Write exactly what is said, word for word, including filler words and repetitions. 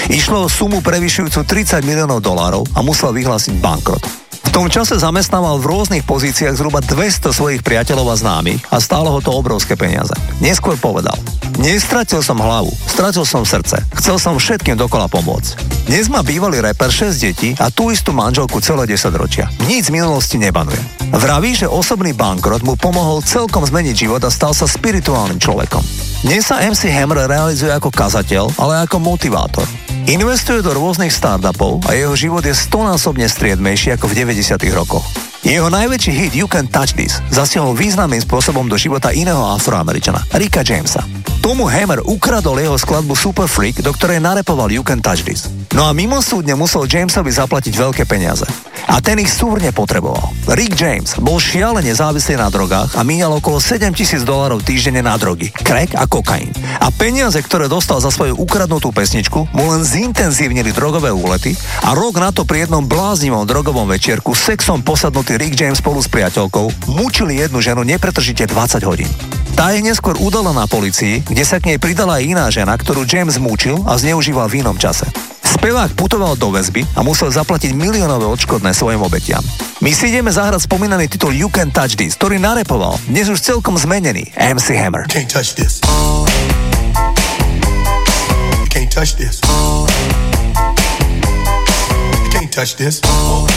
Išlo o sumu prevyšujúcu tridsať miliónov dolárov a musel vyhlásiť bankrot. V tom čase zamestnával v rôznych pozíciách zhruba dvesto svojich priateľov a známych a stálo ho to obrovské peniaze. Neskôr povedal: Nestratil som hlavu, stratil som srdce. Chcel som všetkým dokola pomôcť. Dnes má bývalý reper šesť detí a tú istú manželku celé desaťročia. Nic z minulosti nebanuje. Vraví, že osobný bankrot mu pomohol celkom zmeniť život a stal sa spirituálnym človekom. Dnes sa em cé Hammer realizuje ako kazateľ, ale ako motivátor. Investuje do rôznych startupov a jeho život je stonásobne striedmejší ako v deväťdesiatych rokoch. Jeho najväčší hit You Can Touch This zasiahol významným spôsobom do života iného Afroameričana, Ricka Jamesa. Tomu Hammer ukradol jeho skladbu Super Freak, do ktorej narepoval You Can Touch This. No a mimosúdne musel Jamesovi zaplatiť veľké peniaze. A ten ich súrne potreboval. Rick James bol šialene závislý na drogách a míňal okolo sedemtisíc dolárov týždenne na drogy, crack a kokain. A peniaze, ktoré dostal za svoju ukradnutú pesničku, mu len zintenzívnili drogové úlety a rok na to pri jednom bláznivom drogovom večierku sexom posadnutý Rick James spolu s priateľkou mučili jednu ženu nepretržite dvadsať hodín. Tá je neskôr udala na polícii, kde sa k nej pridala aj iná žena, ktorú James mučil a zneužíval v inom čase. Spevák putoval do väzby a musel zaplatiť miliónové odškodné svojim obetiam. My si ideme zahrať spomínaný titul You Can Touch This, ktorý narepoval dnes už celkom zmenený em cé Hammer. Can't touch this. You can't touch this. You can't touch this.